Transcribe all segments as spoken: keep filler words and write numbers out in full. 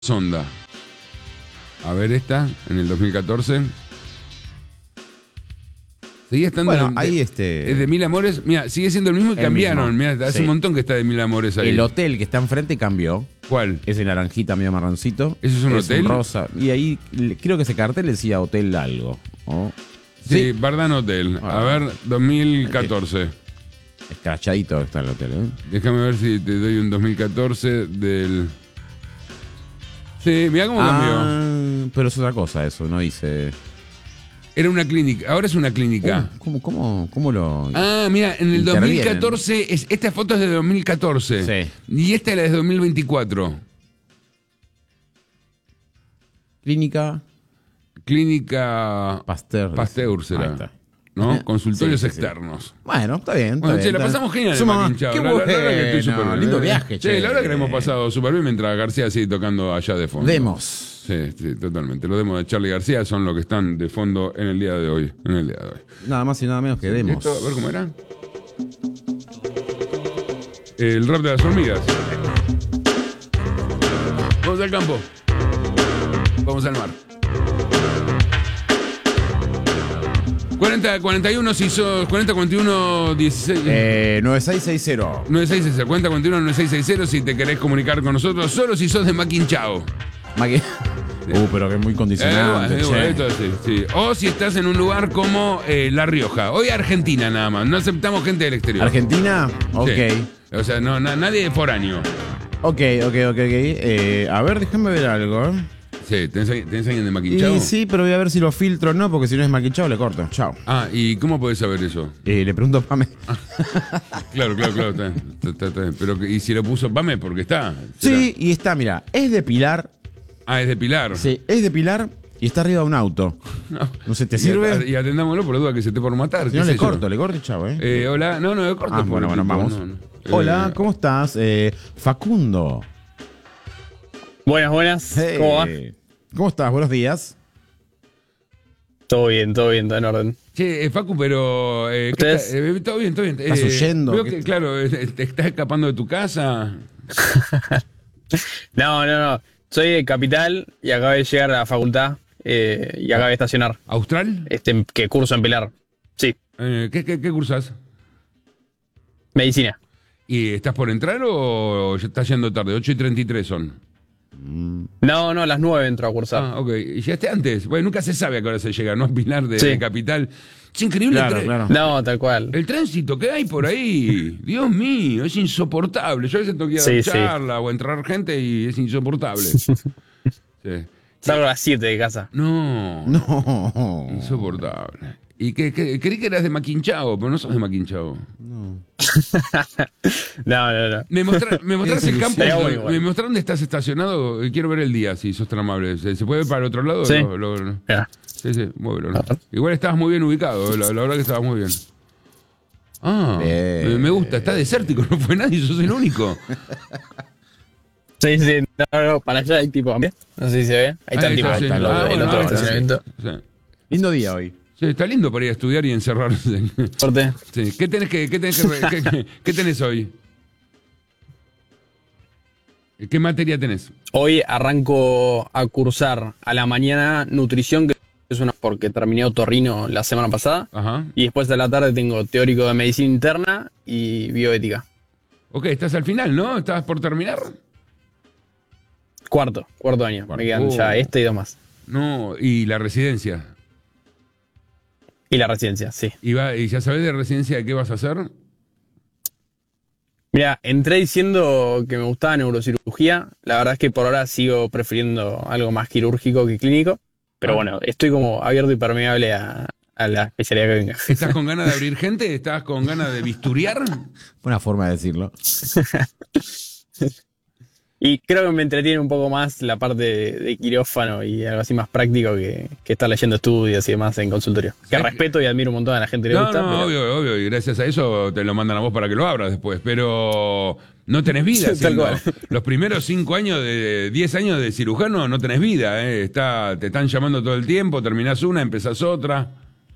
Sonda. A ver esta, en el dos mil catorce. Sigue estando. Bueno, de, ahí de, este. Es de Mil Amores. Mira, sigue siendo el mismo y El cambiaron. mismo. Mira, hace Sí. un montón que está de Mil Amores ahí. El hotel que está enfrente cambió. ¿Cuál? Ese naranjita medio marroncito. ¿Eso es un es hotel? Un rosa. Y ahí le- creo que ese cartel decía hotel algo. ¿O? Sí, Bardán Hotel. A Ah. ver, dos mil catorce. Escrachadito está el hotel, ¿eh? Déjame ver si te doy un dos mil catorce del. Sí, mira cómo cambió. Ah, pero es otra cosa eso, no dice. Era una clínica, ahora es una clínica. Uh, ¿Cómo, cómo, cómo lo.? Ah, mira, en el dos mil Intervienen. catorce, es, esta foto es de dos mil catorce. Sí. Y esta es la de dos mil veinticuatro. Clínica Clínica Pasteur. Pasteur Ahí será. está. ¿No? Consultorios Sí, sí, sí. externos. Bueno, está bien. Está Bueno, bien, che, la está pasamos bien. genial en Suma- Maquinchao. Qué La, la verdad que estoy bueno, súper bien. lindo ¿eh? viaje, che. Sí, la verdad que la hemos pasado súper bien mientras García sigue tocando allá de fondo. Demos. Sí, sí, totalmente. Los demos de Charly García son los que están de fondo en el día de hoy. En el día de hoy. Nada más y nada menos que demos. Esto, a ver cómo era. El rap de las hormigas. Vamos al campo. Vamos al mar. cuarenta, cuarenta y uno si sos. cuarenta, cuarenta y uno, dieciséis. Eh, nueve seis seis cero. nueve seis seis cero, cuarenta, cuarenta y uno, nueve seis seis cero si te querés comunicar con nosotros, solo si sos de Maquinchao. Maqui- Uh, pero que es muy Eh, condicionante, bueno, che. esto sí, sí. O si estás en un lugar como eh, La Rioja. Hoy Argentina nada más, no aceptamos gente del exterior. Argentina, ok. Sí. O sea, no, na- nadie de foráneo. Ok, ok, ok, ok. Eh, a ver, déjame ver algo. ¿eh? Sí, ¿tenés, alguien- tenés alguien de Maquinchao? Y sí, pero voy a ver si lo filtro o no, porque si no es maquichado le corto. Chao. Ah, ¿y cómo podés saber eso? Eh, le pregunto a Pame. Claro, claro, claro. Está, está- está- está bien. Pero, que- ¿y si lo puso Pame? Porque está. ¿será? Sí, y está, mira, es de Pilar. Ah, es de Pilar. Sí, es de Pilar y está arriba de un auto. No. No sé, ¿te Y sirve? at- Y atendámoslo por duda que se esté por matar. Si qué no, sé le yo. corto, le corto y chao, ¿eh? Eh, hola, no, no, le corto. Ah, por bueno, bueno, tipo, vamos. no, no. Hola, Eh, ¿cómo estás? Eh, Facundo. Buenas, buenas. ¿Cómo va? Hey. ¿Cómo estás? Buenos días. Todo bien, todo bien, todo en orden. Che, eh, Facu, pero. Eh, ¿qué ¿Ustedes? está- eh, todo bien, todo bien. ¿Estás Eh, huyendo? Veo ¿Qué- que, claro, eh, te estás escapando de tu casa. No, no, no. Soy de Capital y acabé de llegar a la facultad eh, y acabé de estacionar. ¿Austral? Este, que curso en Pilar. Sí, Eh, ¿qué, qué, ¿Qué cursas? medicina. ¿Y estás por entrar o ya estás yendo tarde? ocho y treinta y tres son. No, no, a las nueve entro a cursar. Ah, ok. ¿Y llegaste antes? Bueno, nunca se sabe a qué hora se llega, ¿no? Pilar de, Sí. de Capital. Es increíble el, Claro, tra- claro. No, tal cual. el tránsito que hay por ahí. Dios mío, es insoportable. Yo a veces tengo que ir a dar Sí, sí. charla o entrar gente y es insoportable. Sí. Salgo a las siete de casa. No, No. insoportable. ¿Y qué, qué- creí que eras de Maquinchao, pero no sos de Maquinchao? No, no, no. Me, mostra- me mostraste el campo, Estaría bueno me, igual. me mostraron dónde estás estacionado. Quiero ver el día, si sos tan amable. ¿Se, se puede ver para el otro lado? Sí. Lo- lo- Mira. sí, sí, muévelo, ¿no? Igual estabas muy bien ubicado, la, la verdad que estabas muy bien. Ah, Bien. me, me gusta, está desértico, no fue nadie, sos el único. Sí, sí, no, no, para allá hay tipo. No sé si se ve. Ahí está el tipo. sí. Ahí está el, Ah, el bueno, otro ahí está, sí. estacionamiento. Sí. Lindo día hoy. Sí, está lindo para ir a estudiar y encerrarse. Corte. Sí. ¿Qué tenés que, qué tenés que, re- qué, qué tenés hoy? ¿Qué materia tenés? Hoy arranco a cursar a la mañana nutrición, que es una porque terminé otorrino la semana pasada. Ajá. Y después de la tarde tengo teórico de medicina interna y bioética. Ok, estás al final, ¿no? ¿Estabas por terminar? Cuarto, cuarto año. Cuarto. Me quedan Oh. ya este y dos más. No, y la residencia. Y la residencia, sí. ¿Y, va, y ya sabés de residencia de qué vas a hacer? Mira, entré diciendo que me gustaba neurocirugía. La verdad es que por ahora sigo prefiriendo algo más quirúrgico que clínico. Pero Ah. bueno, estoy como abierto y permeable a, a la especialidad que venga. ¿Estás con ganas de abrir gente? ¿Estás con ganas de bisturiar? Buena forma de decirlo. Y creo que me entretiene un poco más la parte de, de quirófano y algo así más práctico que, que estar leyendo estudios y demás en consultorio. Que ¿Sabes respeto y admiro un montón a la gente que le No, gusta. no, pero- obvio, obvio. Y gracias a eso te lo mandan a vos para que lo abras después. Pero no tenés vida. Tal haciendo- cual. Los primeros cinco años, de diez años de cirujano, no tenés vida. ¿eh? Está, te están llamando todo el tiempo, terminás una, empezás otra.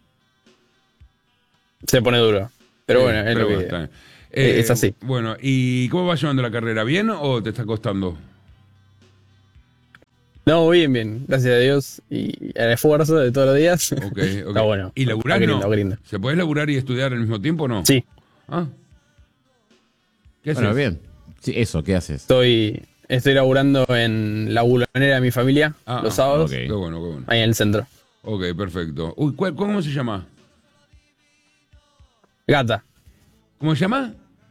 Se pone duro. Pero Sí, bueno, es pero lo bueno, que... está bien. eh, es así. Bueno, ¿y cómo vas llevando la carrera? ¿Bien o te está costando? No, bien, bien, gracias a Dios. Y el esfuerzo de todos los días. Ok, ok. Está bueno. ¿Y laburar Está no? lindo, lindo. ¿Se puede laburar y estudiar al mismo tiempo o no? Sí, Ah. ¿Qué haces? Bueno, bien. Sí, eso, ¿qué haces? estoy, estoy laburando en la bulonera de mi familia Ah, los ah, sábados, ok. Qué bueno, qué bueno. ahí en el centro. Ok, perfecto. Uy, ¿cuál- ¿cómo se llama? Gata, ¿Cómo se llama?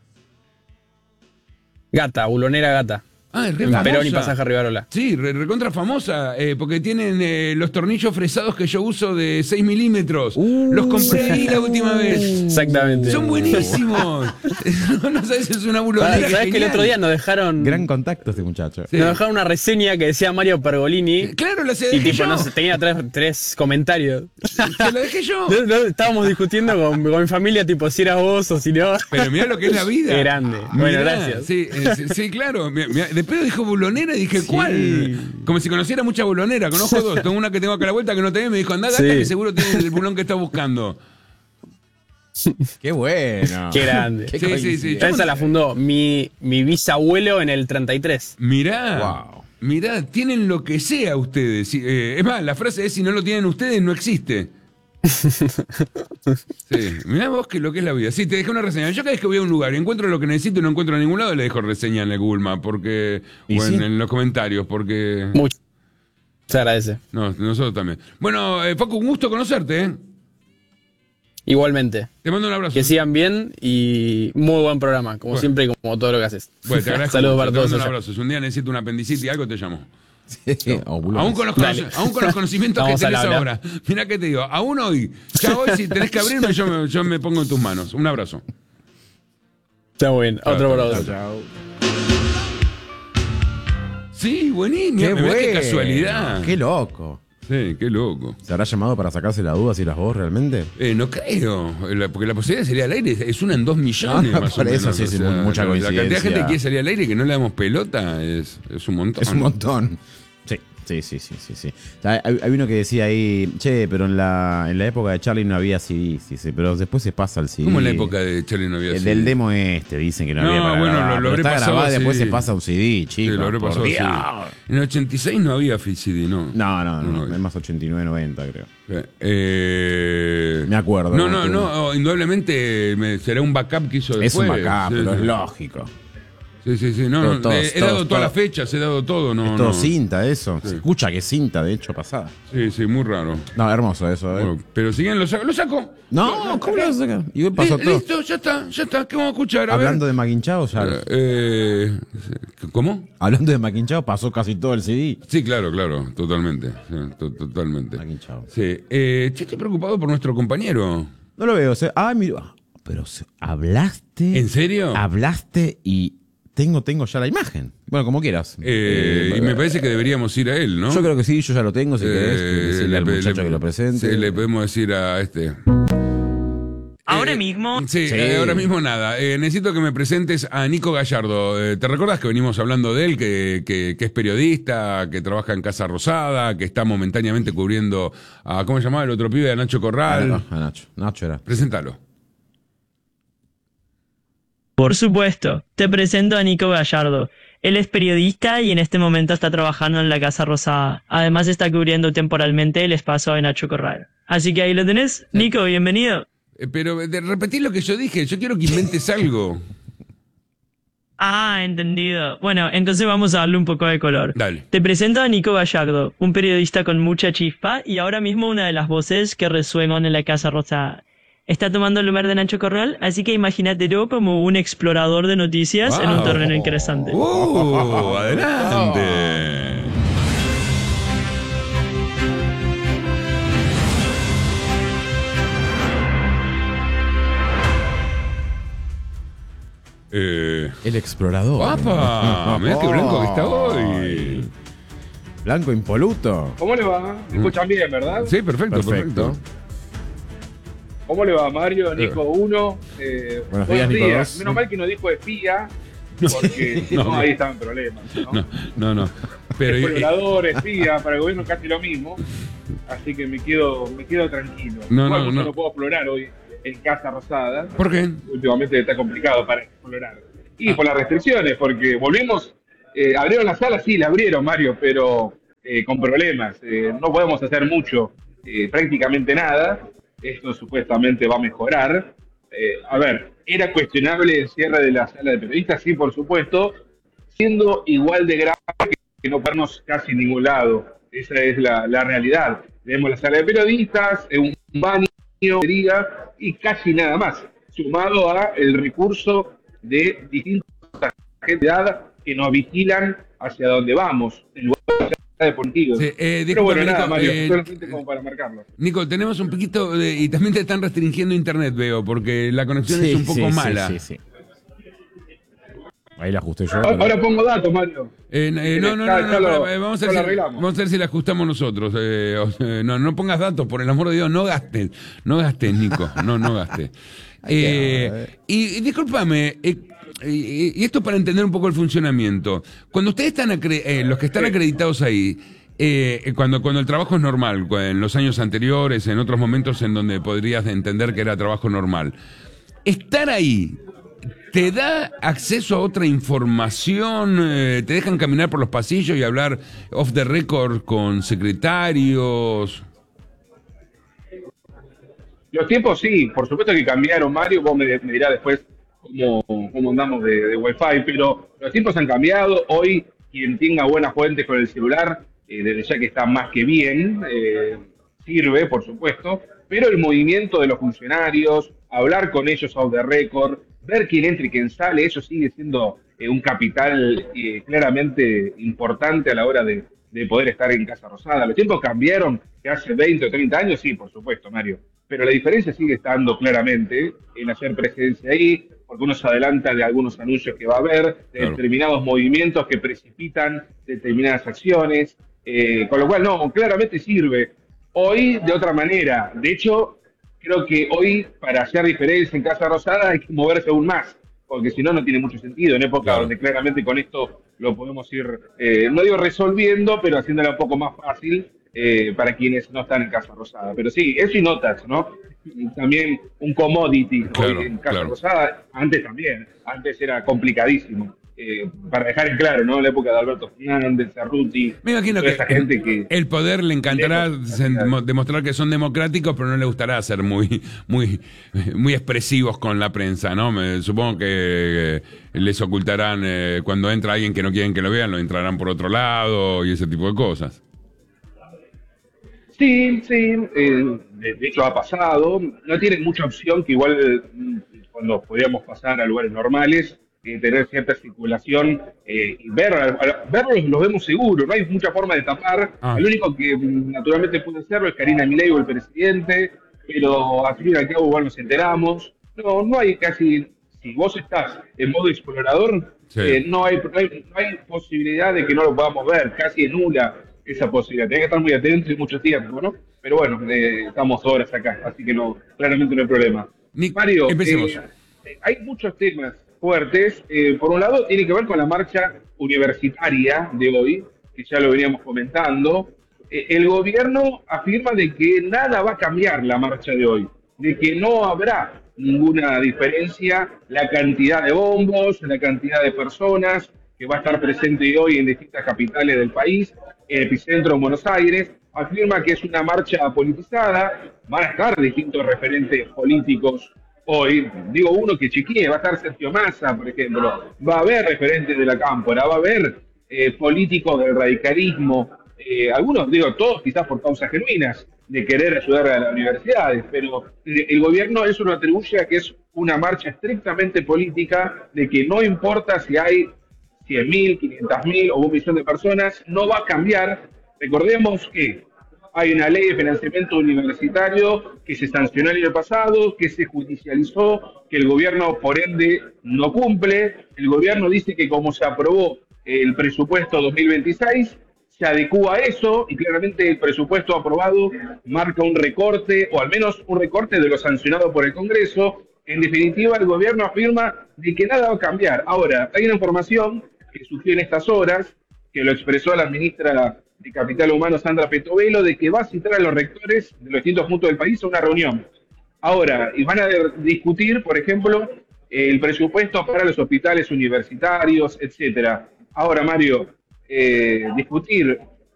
gata, bulonera gata. Ah, es re En famosa. Perón y Pasaje Rivarola. Sí, re- recontra famosa, eh, porque tienen eh, los tornillos fresados que yo uso de seis milímetros. Los compré ahí la última vez. Exactamente. Son buenísimos. no, no sabes, es una bulonera ¿Sabes que el genial. otro día nos dejaron, Gran contacto este muchacho. Sí. nos dejaron una reseña que decía Mario Pergolini? Claro, la se Y dejé tipo, yo. no sé, tenía tres, tres comentarios. Se la dejé yo. No, no, estábamos discutiendo con, con mi familia, tipo, si eras vos o si no. Pero mirá lo que es la vida. Qué grande. Bueno, gracias. Sí, eh, sí, sí, claro. Mirá, mirá, después dijo bulonera y dije, ¿cuál? Como si conociera mucha bulonera. Conozco dos. Tengo una que tengo acá a la vuelta que no te ve. Me dijo, andá, gata, Sí. que seguro tiene el bulón que está buscando. Qué bueno. Qué grande. Qué Sí, sí, sí. coincidencia. Esa la fundó mi, mi bisabuelo en el treinta y tres. Mirá. Wow. Mirá, tienen lo que sea ustedes. Si- eh, es más, la frase es, si no lo tienen ustedes, no existe. Sí, mirá vos que lo que es la vida. Sí, te dejé una reseña. Yo cada vez que voy a un lugar y encuentro lo que necesito y no encuentro en ningún lado, le dejo reseña en el Google Maps porque, ¿Y o en, sí? en los comentarios, porque... Mucho. Se agradece. No, nosotros también. Bueno, eh, Facu, un gusto conocerte, ¿eh? Igualmente. Te mando un abrazo. Que sigan bien y muy buen programa, como Bueno. siempre y como todo lo que haces. Bueno, te agradezco Saludos mucho, para te todos mando un allá. abrazo. Si un día necesito una apendicitis y algo, te llamo. Sí, o bulones. Aún con, los Dale. conoc- aún con los conocimientos que Vamos al tenés habla. ahora. Mirá que te digo, aún hoy, ya hoy si tenés que abrirme, yo me, yo me pongo en tus manos. Un abrazo. Está muy bien. Chao, Otro chao, por chao, otro. Chao. Sí, buenísimo. Qué Mirá qué bueno. casualidad. Qué loco. Sí, qué loco. ¿Se habrá llamado para sacarse la duda si eras vos realmente? Eh, no creo, la- porque la posibilidad de salir al aire es una en dos millones No, más por o eso menos. sí, o sí, sea, mucha la- La cantidad de coincidencia. gente que quiere salir al aire y que no le damos pelota es, es un montón. Es un montón. Sí, sí, sí, sí, sí. sí. O sea, hay, hay uno que decía ahí, che, pero en la, en la época de Charlie no había C D, dice, pero después se pasa al C D. ¿Cómo en la época de Charlie no había El así? del demo este, dicen que no, No, había para bueno, grabar, lo- lo pero habré está pasado grabado y así. después se pasa a un C D, Sí, chicos. lo habré por pasado Dios. así. En el ochenta y seis no había F C D, ¿no? No, no, no, No, no. es más ochenta y nueve, noventa, creo. Eh, Me acuerdo, No, me no, acuerdo. no, indudablemente me- será un backup que hizo Es después. un backup, Sí, pero sí. es lógico. Sí, sí, sí. No, Todo- no, todo- he, he todo- dado todas todo- las fechas, he dado todo. No, es todo no. cinta eso. Sí. Se escucha que es cinta, de hecho, pasada. Sí, sí, muy raro. No, hermoso eso, ¿eh? Bueno, pero si quieren lo saco. ¡Lo saco! no, ¿cómo lo vas a sacar? Y hoy pasó Li- todo. Listo, ya está, ya está. ¿Qué vamos a escuchar? A Hablando ver. de Maquinchao, ya. Eh, ¿Cómo? Hablando de Maquinchao, pasó casi todo el C D. Sí, claro, claro, totalmente. sí, to- totalmente. Maquinchao. Sí. Eh, che, estoy preocupado por nuestro compañero. No lo veo. O sea, ah, mira. Pero se- hablaste. ¿En serio? Hablaste y tengo, tengo ya la imagen. Bueno, como quieras. Eh, Eh, y me parece que deberíamos ir a él, ¿no? Yo creo que sí, yo ya lo tengo. Si querés, Eh, decirle le al pe- muchacho le- que lo presente. Sí, le podemos decir a este. Ahora Eh, mismo. Sí, Sí. eh, ahora mismo nada. Eh, necesito que me presentes a Nico Gallardo. Eh, ¿Te recuerdas que venimos hablando de él, que, que- que es periodista, que trabaja en Casa Rosada, que está momentáneamente cubriendo a, ¿cómo se llamaba el otro pibe? A Nacho Ah, Corral. no, a Nacho. Nacho era. Preséntalo. Por supuesto, te presento a Nico Gallardo. Él es periodista y en este momento está trabajando en la Casa Rosada. Además está cubriendo temporalmente el espacio de Nacho Corral. Así que ahí lo tenés. Nico, bienvenido. Eh, pero de repetir lo que yo dije, yo quiero que inventes algo. Ah, entendido. Bueno, entonces vamos a darle un poco de color. Dale. Te presento a Nico Gallardo, un periodista con mucha chispa y ahora mismo una de las voces que resuenan en la Casa Rosada. Está tomando el lugar de Nacho Corral, así que imagínatelo como un explorador de noticias en un Wow. terreno interesante. ¡Uh! ¡Adelante! Eh, El explorador. ¡Papa! Mirá qué blanco que está hoy. Blanco impoluto. ¿Cómo le va? ¿Me escuchan bien, verdad? Sí, perfecto, perfecto. Perfecto. ¿Cómo le va, Mario? Nico uno. Eh, Buenos días, Nico dos. Menos mal que no dijo espía, porque si No, no, no. ahí estaban problemas. ¿no? No, no, no. Pero, eh, Explorador, espía, para el gobierno casi lo mismo. Así que me quedo, me quedo tranquilo. No, Igual no, yo no. no puedo explorar hoy en Casa Rosada. ¿por qué? Últimamente está complicado para explorar. Y por las restricciones, porque volvimos, eh, abrieron la sala, sí, la abrieron, Mario, pero eh, con problemas. Eh, no podemos hacer mucho, eh, prácticamente nada. Esto supuestamente va a mejorar. Eh, a ver, ¿era cuestionable el cierre de la sala de periodistas? Sí, por supuesto, siendo igual de grave que no pararnos casi en ningún lado. Esa es la, la realidad. Tenemos la sala de periodistas, un baño y casi nada más, sumado a el recurso de distintas agentes de edad que nos vigilan hacia dónde vamos, en lugar de deportivos. Sí, eh, Pero bueno, nada, Nico, Mario, eh, solamente como para marcarlo. Nico, tenemos un poquito de, y también te están restringiendo internet, veo, porque la conexión Sí, es un poco sí, mala. Sí, sí, sí. Ahí la ajusté yo. Ahora, ahora pongo datos, Mario. Eh, eh, no, no, Ya- no, ya no, lo- eh, vamos, a ya ver lo si, arreglamos. vamos a ver si la ajustamos nosotros. eh, o sea, no, no pongas datos, por el amor de Dios, no gastes. No gastes, Nico, no, no gastes. Eh, y, y discúlpame, eh, y, y esto para entender un poco el funcionamiento. Cuando ustedes están, acre- eh, los que están Sí. acreditados ahí, eh, cuando, cuando el trabajo es normal, cu- en los años anteriores, en otros momentos en donde podrías entender que era trabajo normal, estar ahí, ¿te da acceso a otra información? Eh, ¿Te dejan caminar por los pasillos y hablar off the record con secretarios? Los tiempos sí, por supuesto que cambiaron, Mario, vos me, me dirás después cómo, cómo andamos de, de Wi-Fi, pero los tiempos han cambiado. Hoy, quien tenga buenas fuentes con el celular, eh, desde ya que está más que bien, eh, sirve, por supuesto, pero el movimiento de los funcionarios, hablar con ellos off the record, ver quién entra y quién sale, eso sigue siendo eh, un capital eh, claramente importante a la hora de, de poder estar en Casa Rosada. Los tiempos cambiaron, que hace veinte o treinta años, sí, por supuesto, Mario, pero la diferencia sigue estando claramente en hacer presencia ahí, porque uno se adelanta de algunos anuncios que va a haber, de Claro. determinados movimientos que precipitan determinadas acciones, eh, con lo cual no, claramente sirve. Hoy de otra manera, de hecho, creo que hoy para hacer diferencia en Casa Rosada hay que moverse aún más, porque si no, no tiene mucho sentido, en época Claro. donde claramente con esto lo podemos ir, eh, no digo resolviendo, pero haciéndola un poco más fácil eh, para quienes no están en Casa Rosada. Pero sí, eso y notas, ¿no? Y también un commodity Claro, hoy en Casa claro. Rosada, antes también, antes era complicadísimo. Eh, para dejar en claro, ¿no? La época de Alberto Fernández, Cerruti, Me imagino toda que esa gente que... el poder le encantará Lejos, sen- claro. demostrar que son democráticos, pero no le gustará ser muy, muy, muy expresivos con la prensa, ¿no? Me, supongo que eh, les ocultarán eh, cuando entra alguien que no quieren que lo vean, lo entrarán por otro lado y ese tipo de cosas. Sí, sí, eh, de, de hecho ha pasado. No tienen mucha opción que igual mm, cuando podíamos pasar a lugares normales, eh, tener cierta circulación eh, y ver, a- a- verlos los vemos seguros, no hay mucha forma de tapar. Ah. El único que mm, naturalmente puede hacerlo es Karina Milei o el presidente, pero al fin y al cabo igual nos enteramos. No, no hay casi, si vos estás en modo explorador, Sí. eh, no, hay, no, hay, no hay posibilidad de que no lo podamos ver, casi es nula esa posibilidad. Tenés que estar muy atento y mucho tiempo, ¿no? Pero bueno, eh, estamos horas acá, así que no, claramente no hay problema. Ni- Mario, empecemos. eh, eh, hay muchos temas fuertes. Eh, por un lado, tiene que ver con la marcha universitaria de hoy, que ya lo veníamos comentando. Eh, el gobierno afirma de que nada va a cambiar la marcha de hoy, de que no habrá ninguna diferencia la cantidad de bombos, la cantidad de personas que va a estar presente hoy en distintas capitales del país, el epicentro en Buenos Aires. Afirma que es una marcha politizada, van a estar distintos referentes políticos hoy. Digo uno que chequee, va a estar Sergio Massa, por ejemplo, va a haber referentes de la Cámpora, va a haber eh, políticos del radicalismo, eh, algunos, digo, todos quizás por causas genuinas de querer ayudar a las universidades, pero eh, el gobierno eso lo atribuye a que es una marcha estrictamente política, de que no importa si hay cien mil, quinientas mil o un millón de personas, no va a cambiar. Recordemos que hay una ley de financiamiento universitario que se sancionó el año pasado, que se judicializó, que el gobierno por ende no cumple. El gobierno dice que como se aprobó el presupuesto dos mil veintiséis, se adecúa a eso y claramente el presupuesto aprobado marca un recorte, o al menos un recorte de lo sancionado por el Congreso. En definitiva, el gobierno afirma de que nada va a cambiar. Ahora, hay una información que surgió en estas horas, que lo expresó la ministra de Capital Humano, Sandra Petovelo, de que va a citar a los rectores de los distintos puntos del país a una reunión. Ahora, y van a discutir, por ejemplo, el presupuesto para los hospitales universitarios, etcétera. Ahora, Mario, eh, discutir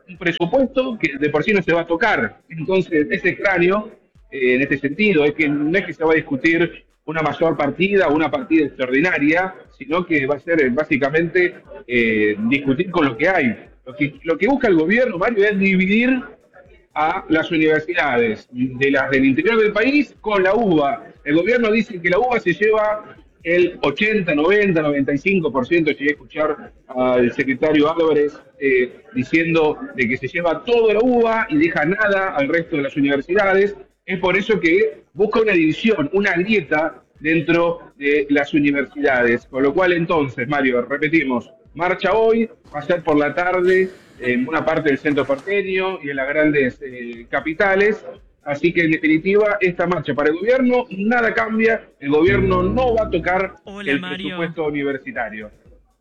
un presupuesto que de por sí no se va a tocar. Entonces es extraño eh, en este sentido, es que no es que se va a discutir una mayor partida o una partida extraordinaria, sino que va a ser eh, básicamente eh, discutir con lo que hay. Lo que, lo que busca el gobierno, Mario, es dividir a las universidades de las del interior del país con la U B A. El gobierno dice que la U B A se lleva el ochenta, noventa, noventa y cinco por ciento. Llegué a escuchar al secretario Álvarez eh, diciendo de que se lleva todo la U B A y deja nada al resto de las universidades. Es por eso que busca una división, una grieta dentro de las universidades. Con lo cual entonces, Mario, repetimos, marcha hoy, va a ser por la tarde en una parte del centro porteño y en las grandes eh, capitales. Así que en definitiva, esta marcha para el gobierno, nada cambia, el gobierno no va a tocar Hola, el Mario. presupuesto universitario.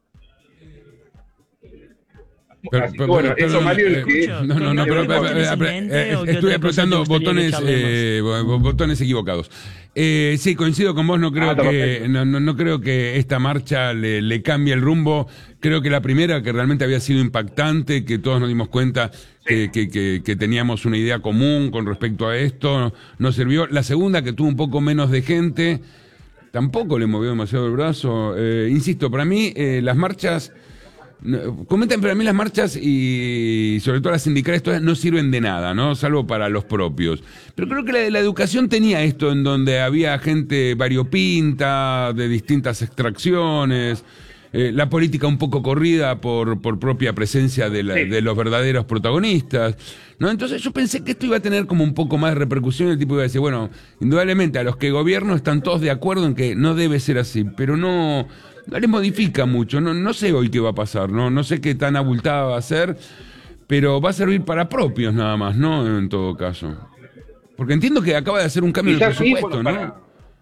Pero, Así que pero, bueno, pero, eso, Mario, eh, es que... no, no, no, pero, pero, pero, pero, eh, estoy apretando botones, eh, botones equivocados. Eh, sí, coincido con vos, no creo Ah, está que perfecto. no, no, no creo que esta marcha le, le cambie el rumbo. Creo que la primera, que realmente había sido impactante, que todos nos dimos cuenta que, que, que, que teníamos una idea común con respecto a esto, no, no sirvió. La segunda, que tuvo un poco menos de gente, tampoco le movió demasiado el brazo. Eh, insisto, para mí eh, las marchas... No, comentan, pero a mí las marchas y sobre todo las sindicales todas no sirven de nada, ¿no? Salvo para los propios. Pero creo que la, la educación tenía esto en donde había gente variopinta, de distintas extracciones, eh, la política un poco corrida por, por propia presencia de, la, Sí. de los verdaderos protagonistas, ¿no? Entonces yo pensé que esto iba a tener como un poco más de repercusión, el tipo iba a decir, bueno, indudablemente a los que gobierno están todos de acuerdo en que no debe ser así, pero no... No le modifica mucho, no, no sé hoy qué va a pasar, no, no sé qué tan abultada va a ser, pero va a servir para propios nada más, ¿no? En todo caso. Porque entiendo que acaba de hacer un cambio en el Quizás sí, presupuesto, bueno, ¿no? para-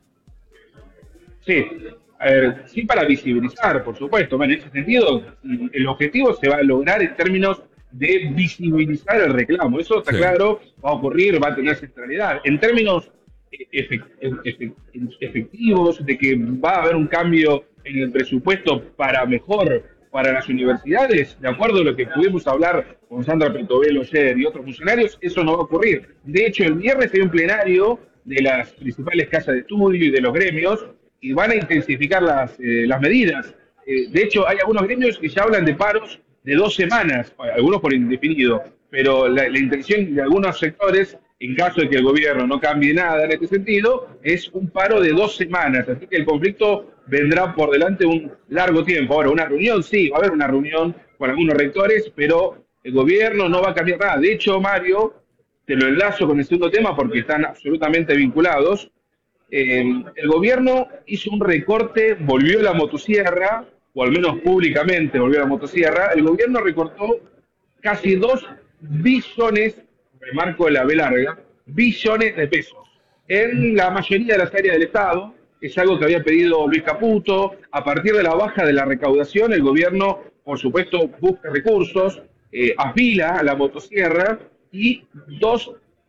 Sí, a ver, sí para visibilizar, por supuesto. Bueno, en ese sentido, el objetivo se va a lograr en términos de visibilizar el reclamo. Eso está Sí. claro, va a ocurrir, va a tener centralidad. En términos eh, efect- efect- efectivos, de que va a haber un cambio en el presupuesto para mejor para las universidades, de acuerdo a lo que pudimos hablar con Sandra Petovelo ayer y otros funcionarios, eso no va a ocurrir. De hecho, el viernes hay un plenario de las principales casas de estudio y de los gremios y van a intensificar las, eh, las medidas. Eh, de hecho, hay algunos gremios que ya hablan de paros de dos semanas, algunos por indefinido, pero la, la intención de algunos sectores, en caso de que el gobierno no cambie nada en este sentido, es un paro de dos semanas. Así que el conflicto vendrá por delante un largo tiempo. Ahora, una reunión, sí, va a haber una reunión con algunos rectores, pero el gobierno no va a cambiar nada. De hecho, Mario, te lo enlazo con el segundo tema porque están absolutamente vinculados. Eh, el gobierno hizo un recorte, volvió la motosierra, o al menos públicamente volvió la motosierra. El gobierno recortó casi dos billones, remarco de la B larga, billones de pesos en la mayoría de las áreas del Estado. Es algo que había pedido Luis Caputo. A partir de la baja de la recaudación, el gobierno, por supuesto, busca recursos, eh, apila a la motosierra y dos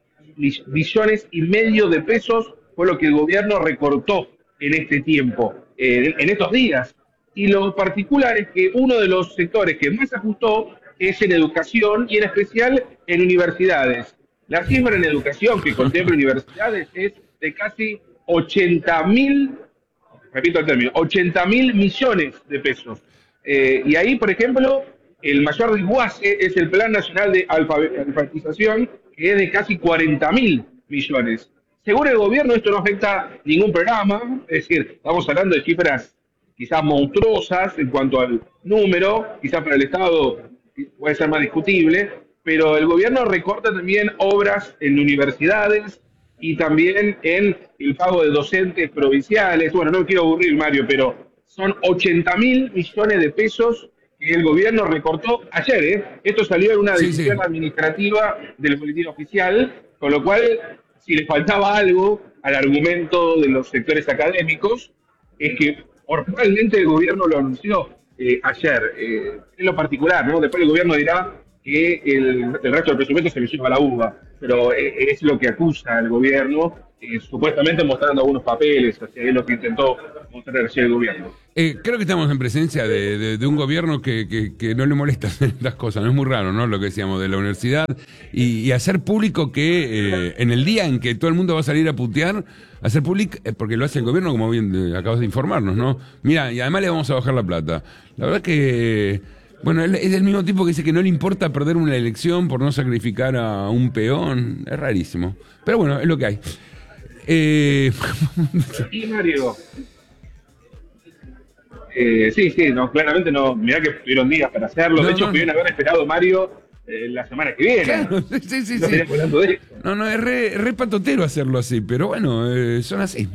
billones y medio de pesos fue lo que el gobierno recortó en este tiempo, eh, en estos días. Y lo particular es que uno de los sectores que más ajustó es en educación y en especial en universidades. La cifra en educación que contempla universidades es de casi ochenta mil, repito el término, ochenta mil millones de pesos. Eh, y ahí, por ejemplo, el mayor desguace es el Plan Nacional de Alfabetización, que es de casi cuarenta mil millones. Según el gobierno, esto no afecta ningún programa, es decir, estamos hablando de cifras quizás monstruosas en cuanto al número, quizás para el Estado puede ser más discutible, pero el gobierno recorta también obras en universidades y también en el pago de docentes provinciales. Bueno, no me quiero aburrir, Mario, pero son ochenta mil millones de pesos que el gobierno recortó ayer, ¿eh? Esto salió en una Sí, decisión sí. administrativa del boletín oficial, con lo cual, si le faltaba algo al argumento de los sectores académicos, es que formalmente el gobierno lo anunció eh, ayer. Eh, en lo particular, ¿no? Después el gobierno dirá que el, el resto del presupuesto se lo lleva a la uva, pero eh, es lo que acusa el gobierno, eh, supuestamente mostrando algunos papeles, o sea, es lo que intentó mostrar recién el gobierno. Eh, creo que estamos en presencia de, de, de un gobierno que, que, que no le molesta hacer estas cosas, no es muy raro, ¿no? Lo que decíamos de la universidad y, y hacer público que eh, en el día en que todo el mundo va a salir a putear, hacer público, eh, porque lo hace el gobierno, como bien de, acabas de informarnos, ¿no? Mira, y además le vamos a bajar la plata. La verdad que, bueno, él es el mismo tipo que dice que no le importa perder una elección por no sacrificar a un peón, es rarísimo. Pero bueno, es lo que hay. Eh... Y Mario... Eh, sí, sí, no, claramente no. Mirá que tuvieron días para hacerlo. No, de hecho, no, pudieron no. haber esperado Mario eh, la semana que viene. Claro, sí, sí, sí. No sí. estaríamos hablando de eso. No, no, es re, re patotero hacerlo así, pero bueno, eh, son así.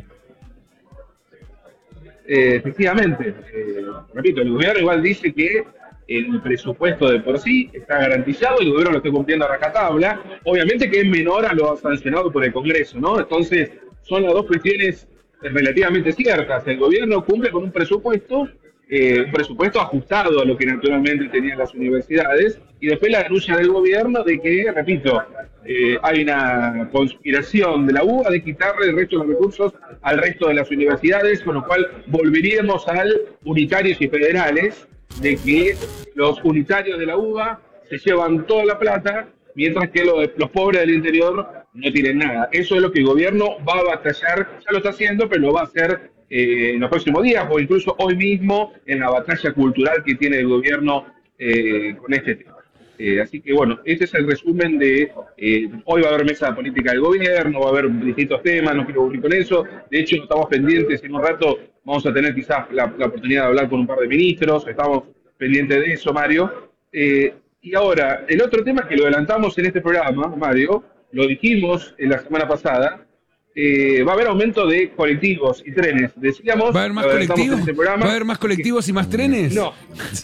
Eh, efectivamente, eh, repito, el gobierno igual dice que el presupuesto de por sí está garantizado y el gobierno lo está cumpliendo a rajatabla. Obviamente que es menor a lo sancionado por el Congreso, ¿no? Entonces, son las dos cuestiones relativamente ciertas. El gobierno cumple con un presupuesto, eh, un presupuesto ajustado a lo que naturalmente tenían las universidades, y después la denuncia del gobierno de que, repito, eh, hay una conspiración de la U B A de quitarle el resto de los recursos al resto de las universidades, con lo cual volveríamos al unitarios y federales, de que los unitarios de la U B A se llevan toda la plata, mientras que los, los pobres del interior no tienen nada. Eso es lo que el gobierno va a batallar, ya lo está haciendo, pero lo va a hacer eh, en los próximos días, o incluso hoy mismo en la batalla cultural que tiene el gobierno eh, con este tema. Eh, así que bueno, este es el resumen de, eh, hoy va a haber mesa política del gobierno, va a haber distintos temas, no quiero aburrir con eso, de hecho estamos pendientes, en un rato vamos a tener quizás la, la oportunidad de hablar con un par de ministros, estamos pendientes de eso, Mario. Eh, y ahora, el otro tema que lo adelantamos en este programa, Mario, lo dijimos en la semana pasada, eh, va a haber aumento de colectivos y trenes. Decíamos, ¿Va a haber más lo adelantamos colectivos? en este programa, ¿Va a haber más colectivos y más trenes? No,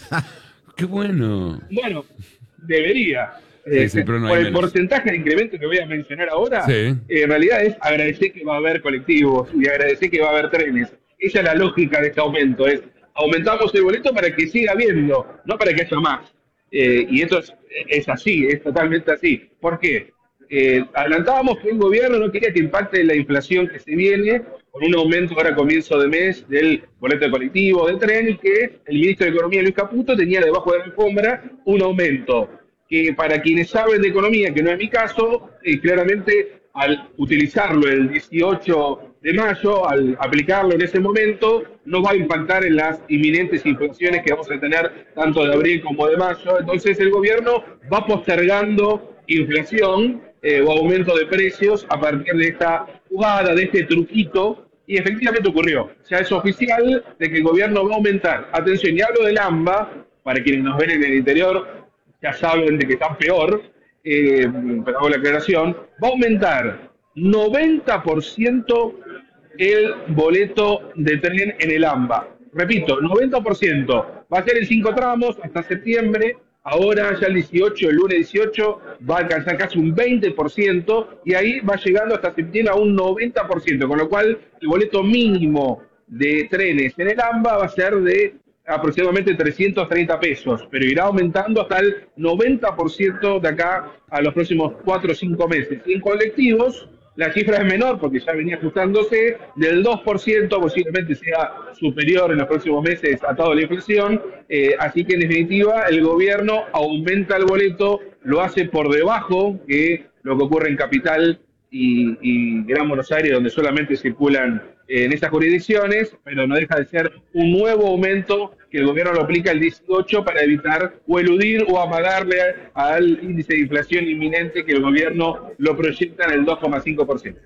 Qué bueno. bueno, debería. Sí, Eh, sí, pero no por hay el menos. porcentaje de incremento que voy a mencionar ahora, Sí. eh, en realidad es agradecer que va a haber colectivos y agradecer que va a haber trenes. Esa es la lógica de este aumento, es aumentamos el boleto para que siga habiendo, no para que haya más. Eh, y esto es, es así, es totalmente así. ¿Por qué? Eh, adelantábamos que el gobierno no quería que impacte la inflación que se viene con un aumento ahora a comienzo de mes del boleto de colectivo, de tren, y que el ministro de Economía, Luis Caputo, tenía debajo de la alfombra un aumento que, para quienes saben de economía, que no es mi caso, eh, claramente al utilizarlo el dieciocho de mayo, al aplicarlo en ese momento, no va a impactar en las inminentes inflaciones que vamos a tener tanto de abril como de mayo. Entonces el gobierno va postergando inflación eh, o aumento de precios a partir de esta jugada, de este truquito, y efectivamente ocurrió. Ya es oficial de que el gobierno va a aumentar. Atención, y hablo del AMBA, para quienes nos ven en el interior, ya saben de que está peor, eh, pero hago la aclaración, va a aumentar noventa por ciento el boleto de tren en el AMBA. Repito, noventa por ciento. Va a ser en cinco tramos hasta septiembre. Ahora ya el dieciocho, el lunes dieciocho, va a alcanzar casi un veinte por ciento y ahí va llegando hasta septiembre a un noventa por ciento, con lo cual el boleto mínimo de trenes en el AMBA va a ser de aproximadamente trescientos treinta pesos, pero irá aumentando hasta el noventa por ciento de acá a los próximos cuatro o cinco meses. Y en colectivos, la cifra es menor porque ya venía ajustándose del dos por ciento, posiblemente sea superior en los próximos meses atado a la inflación, eh, así que en definitiva el gobierno aumenta el boleto, lo hace por debajo que lo que ocurre en Capital y, y Gran Buenos Aires, donde solamente circulan eh, en esas jurisdicciones, pero no deja de ser un nuevo aumento que el gobierno lo aplica el dieciocho para evitar o eludir o amagarle al índice de inflación inminente que el gobierno lo proyecta en el dos coma cinco por ciento.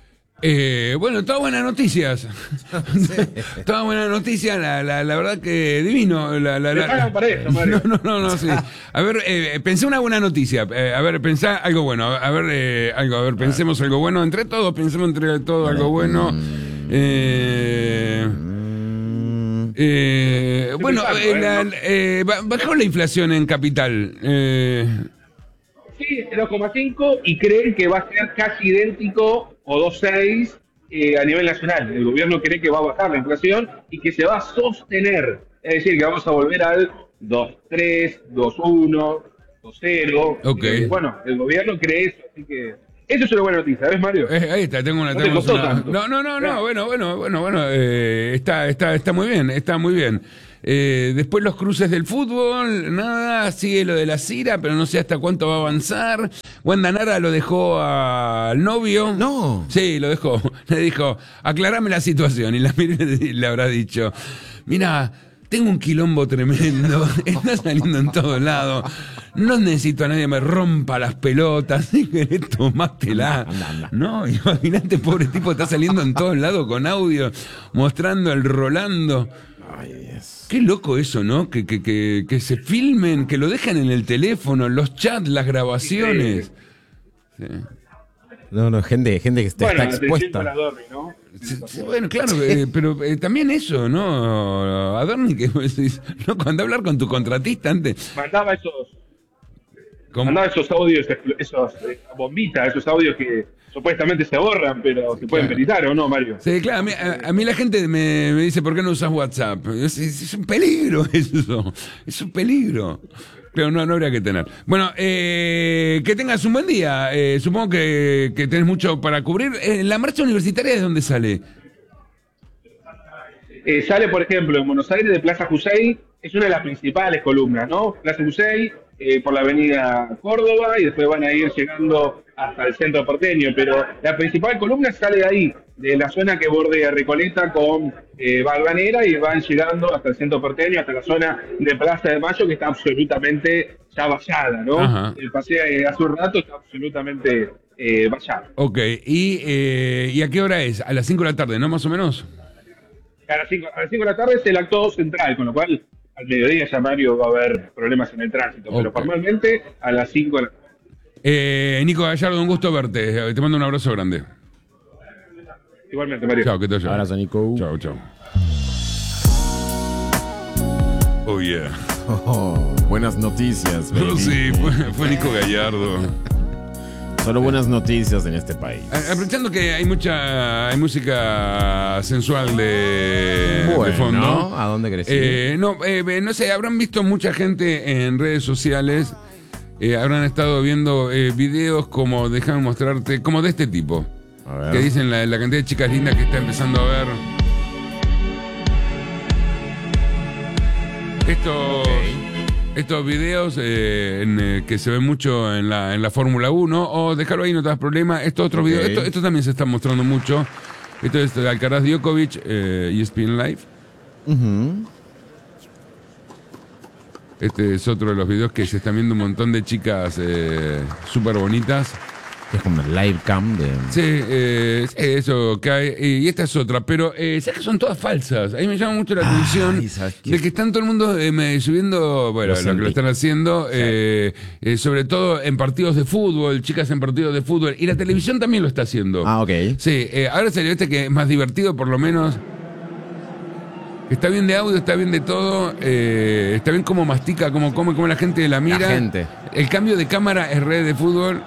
Eh, bueno, todas buenas noticias. Todas buenas noticias, la, la, la verdad que divino. La, la, Me la, pagan para esto, Mario. No, no, no, no, sí. A ver, eh, pensé una buena noticia. Eh, a ver, pensá algo bueno. A ver, eh, algo, a ver, pensemos algo bueno. Entre todos, pensemos entre todos algo bueno. Eh, eh, bueno, eh, la, eh, bajó la inflación en Capital. Eh, Sí, dos coma cinco y creen que va a ser casi idéntico o dos coma seis eh, a nivel nacional. El gobierno cree que va a bajar la inflación y que se va a sostener. Es decir, que vamos a volver al dos coma tres, dos coma uno. vocero. Ok. Eh, bueno, el gobierno cree eso, así que eso es una buena noticia, ¿ves, Mario? Eh, ahí está, tengo una... No te tenemos costó una- tanto. no, no, no, no, Claro. bueno, bueno, bueno, bueno, eh, está, está, está muy bien, está muy bien. Eh, después los cruces del fútbol, nada, sigue lo de la Cira, pero no sé hasta cuánto va a avanzar. Wanda Nara lo dejó al novio. No. Sí, lo dejó. Le dijo, aclarame la situación. Y la miré y le habrá dicho, mira, tengo un quilombo tremendo, está saliendo en todos lados, no necesito a nadie que me rompa las pelotas, si querés tomátela. Anda, anda. No, imagínate, pobre tipo, está saliendo en todos lados con audio, mostrando el Rolando. Ay, Dios. Qué loco eso, ¿no? Que, que, que, que se filmen, que lo dejan en el teléfono, los chats, las grabaciones. Sí. No, no, gente, gente que está, Bueno, está atención para expuesta. Adorni, ¿no? Sí, sí, bueno, claro, eh, pero eh, también eso, ¿no? Adorni, que vos decís, ¿no? Cuando hablar con tu contratista antes. Mandaba esos, ¿cómo? mandaba esos audios, esos eh, bombitas, esos audios que supuestamente se borran, pero se pueden Claro. veritar, ¿o no, Mario? Sí, claro, a mí, a, a mí la gente me, me dice, ¿por qué no usas WhatsApp? Es, es- es un peligro eso, es un peligro. Pero no, no habría que tener. Bueno, eh, que tengas un buen día. Eh, supongo que, que tenés mucho para cubrir. Eh, ¿La marcha universitaria de dónde sale? Eh, sale, por ejemplo, en Buenos Aires de Plaza Jusey, es una de las principales columnas, ¿no? Plaza Jusey, eh, por la avenida Córdoba, y después van a ir llegando hasta el centro porteño, pero la principal columna sale de ahí, de la zona que bordea Recoleta con eh, Balvanera, y van llegando hasta el centro porteño, hasta la zona de Plaza de Mayo, que está absolutamente ya vallada, ¿no? Ajá. El paseo eh, hace un rato está absolutamente eh, vallado. Ok, ¿Y, eh, ¿y a qué hora es? A las cinco de la tarde, ¿no? Más o menos. A las cinco de la tarde es el acto central, con lo cual al mediodía ya, Mario, va a haber problemas en el tránsito, pero Ok. formalmente a las cinco de la tarde. Eh, Nico Gallardo, un gusto verte. Te mando un abrazo grande. Igualmente, Mario. Chao, que te vaya. Abrazo, Nico. Chao, chao. Oh, yeah. Oh, buenas noticias, baby. Sí, fue, fue Nico Gallardo. Solo buenas noticias en este país. A- Aprovechando que hay mucha hay música sensual de, Bueno, de fondo. ¿a dónde querés ir? Eh, no, eh, no sé, habrán visto mucha gente en redes sociales, eh, habrán estado viendo eh, videos como, déjame mostrarte, como de este tipo. A ver. Que dicen la, la cantidad de chicas lindas que está empezando a ver. Estos, estos videos eh, en, eh, que se ven mucho en la, en la Fórmula uno, o dejarlo ahí, no te das problema. Estos otros Ok. videos, esto, esto también se está mostrando mucho. Esto es de Alcaraz Djokovic, eh, E S P N Live. Ujú. Este es otro de los videos que se están viendo un montón de chicas eh, súper bonitas. Es como una live cam de. Sí, eh, sí, eso cae. eh, Y esta es otra, pero eh, ¿sabes que son todas falsas? A mí me llama mucho la atención Ay, ¿sabes qué? de que están todo el mundo eh, me- subiendo, bueno, Lo lo que sentí. lo están haciendo, eh, eh, sobre todo en partidos de fútbol, chicas en partidos de fútbol, y la televisión también lo está haciendo. Ah, ok. Sí, eh, ahora salió este que es más divertido, por lo menos. Está bien de audio, está bien de todo, eh, está bien cómo mastica, cómo come, cómo la gente la mira. gente. El cambio de cámara es red de fútbol.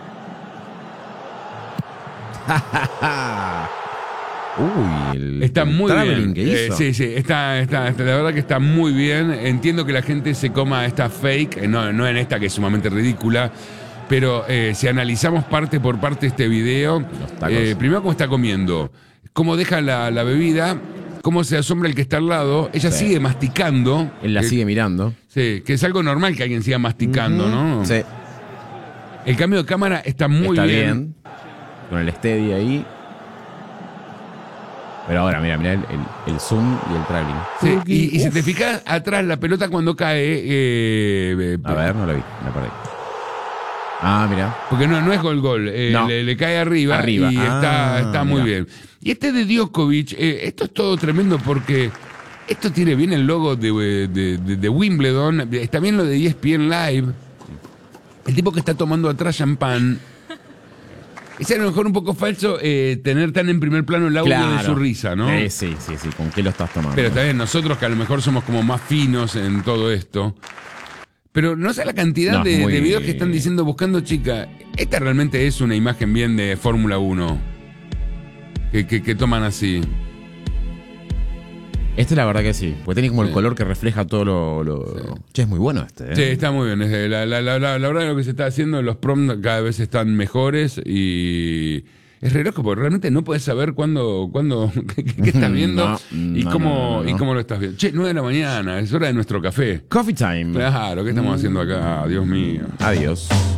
Uy, el, Está el muy traveling bien. que Eh, hizo. sí, sí, está, está, está- la verdad que está muy bien. Entiendo que la gente se coma esta fake, eh, no, no en esta que es sumamente ridícula, pero eh, si analizamos parte por parte este video, Los tacos. eh, primero cómo está comiendo, cómo deja la, la bebida, cómo se asombra el que está al lado, ella Sí. sigue masticando. Él la que- sigue mirando. Sí, que es algo normal que alguien siga masticando, ¿no? Sí, El cambio de cámara está muy está bien. bien. Con el steady ahí. Pero ahora, mira, mira el, el- el zoom y el traveling. Sí, y, y si Uf. te fijas atrás, la pelota cuando cae. eh, eh, A ver, no lo vi, me perdí. Ah, mira. Porque no, no es gol gol, eh, No. le, le cae arriba, Arriba. y Ah, está, está muy mira. bien. Y este de Djokovic, eh, esto es todo tremendo porque esto tiene bien el logo de, de- de- de Wimbledon, está bien lo de E S P N Live, el tipo que está tomando atrás champán. Es a lo mejor un poco falso eh, tener tan en primer plano el audio de su risa, ¿no? Eh, sí, sí, sí. ¿Con qué lo estás tomando? Pero también nosotros que a lo mejor somos como más finos en todo esto. Pero no sé la cantidad No, de, muy- de videos que están diciendo buscando chica. Esta realmente es una imagen bien de Fórmula uno. Que, que, que toman así. Este la verdad que sí, porque tiene como el Sí. color que refleja todo lo... lo... Sí. Che, es muy bueno este, ¿eh? Sí, está muy bien. Es de- La, la, la, la, la verdad lo que se está haciendo, los prompts cada vez están mejores y es re loco porque realmente no puedes saber cuándo, cuándo qué, qué estás viendo No, y, no, cómo, no, no, no. y cómo lo estás viendo. Che, nueve de la mañana, es hora de nuestro café. Coffee time. Claro, ¿qué estamos haciendo acá? Dios mío. Adiós.